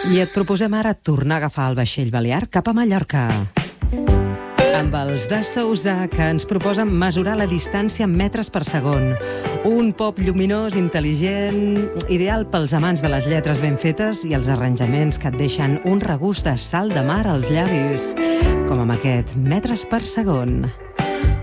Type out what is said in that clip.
I et proposem ara tornar a agafar el vaixell balear cap a Mallorca. Amb els de Sousa, que ens proposen mesurar la distància en metres per segon. Un pop lluminós, intel·ligent, ideal pels amants de les lletres ben fetes i els arranjaments que et deixen un regust de sal de mar als llavis, com amb aquest metres per segon.